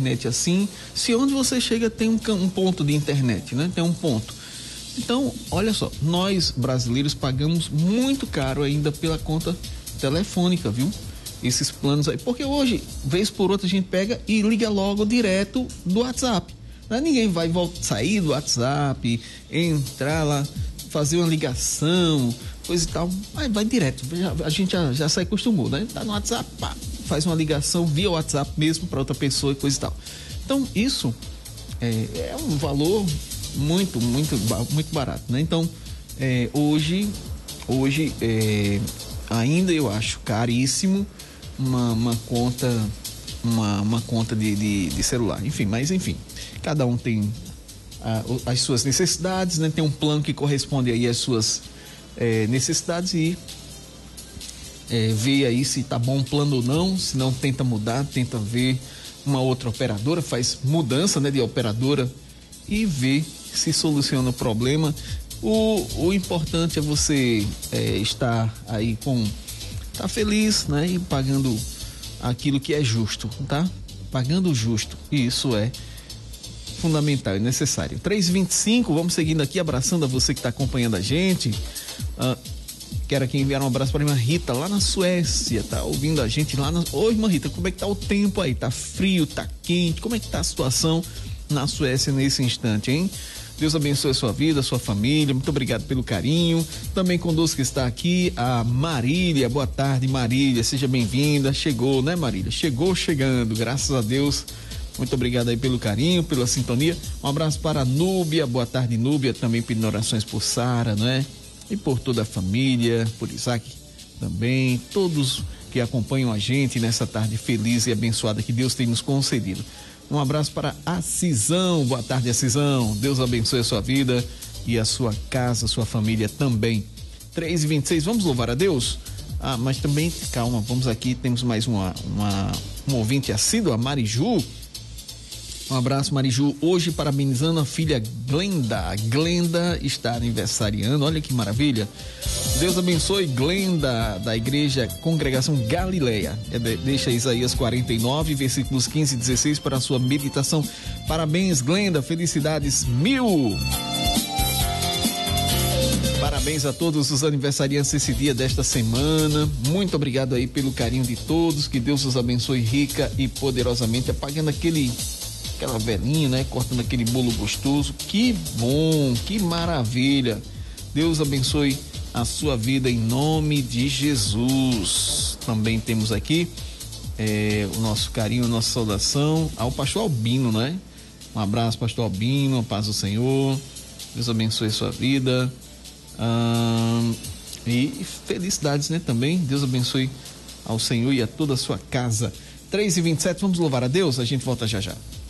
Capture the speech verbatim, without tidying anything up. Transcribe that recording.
internet assim, se onde você chega tem um, um ponto de internet, né? Tem um ponto. Então, olha só, nós brasileiros pagamos muito caro ainda pela conta telefônica, viu? Esses planos aí, porque hoje, vez por outra, a gente pega e liga logo direto do WhatsApp. Né? Ninguém vai voltar, sair do WhatsApp, entrar lá, fazer uma ligação, coisa e tal, mas vai direto. A gente já, já se acostumou, né? Tá no WhatsApp, pá, faz uma ligação via WhatsApp mesmo para outra pessoa e coisa e tal. Então, isso é, é um valor muito, muito, muito barato, né? Então, é, hoje, hoje é, ainda eu acho caríssimo uma, uma conta, uma, uma conta de, de, de celular. Enfim, mas enfim, cada um tem a, as suas necessidades, né? Tem um plano que corresponde aí às suas é, necessidades e é, ver aí se tá bom o plano ou não. Se não, tenta mudar, tenta ver uma outra operadora, faz mudança, né, de operadora e vê se soluciona o problema. O, o importante é você é, estar aí com, tá feliz, né, e pagando aquilo que é justo, tá? Pagando o justo, e isso é fundamental e necessário. três e vinte e cinco, vamos seguindo aqui, abraçando a você que está acompanhando a gente. Ah, quero aqui enviar um abraço para a irmã Rita, lá na Suécia, tá ouvindo a gente lá na... Ô, irmã Rita, como é que tá o tempo aí? Tá frio, tá quente? Como é que tá a situação na Suécia nesse instante, hein? Deus abençoe a sua vida, a sua família, muito obrigado pelo carinho. Também conosco está aqui a Marília. Boa tarde, Marília, seja bem-vinda. Chegou, né, Marília? Chegou chegando, graças a Deus. Muito obrigado aí pelo carinho, pela sintonia. Um abraço para a Núbia, boa tarde, Núbia, também pedindo orações por Sara, né? E por toda a família, por Isaac também, todos que acompanham a gente nessa tarde feliz e abençoada que Deus tem nos concedido. Um abraço para a Cisão, boa tarde, Cisão. Deus abençoe a sua vida e a sua casa, a sua família também. três e vinte e seis, vamos louvar a Deus? Ah, mas também, calma, vamos aqui, temos mais uma, uma um ouvinte assíduo, a Mariju. Um abraço, Mariju. Hoje parabenizando a filha Glenda. A Glenda está aniversariando, olha que maravilha. Deus abençoe Glenda, da igreja Congregação Galileia. É, deixa Isaías quarenta e nove, versículos quinze e dezesseis para a sua meditação. Parabéns, Glenda, felicidades mil. Parabéns a todos os aniversariantes esse dia desta semana. Muito obrigado aí pelo carinho de todos. Que Deus os abençoe rica e poderosamente, apagando aquele aquela velhinha, né? Cortando aquele bolo gostoso. Que bom, que maravilha. Deus abençoe a sua vida em nome de Jesus. Também temos aqui é, o nosso carinho, a nossa saudação ao pastor Albino, né? Um abraço, pastor Albino, a paz do Senhor. Deus abençoe a sua vida. Ah, e felicidades, né? Também. Deus abençoe ao Senhor e a toda a sua casa. três e vinte e sete, vamos louvar a Deus? A gente volta já já.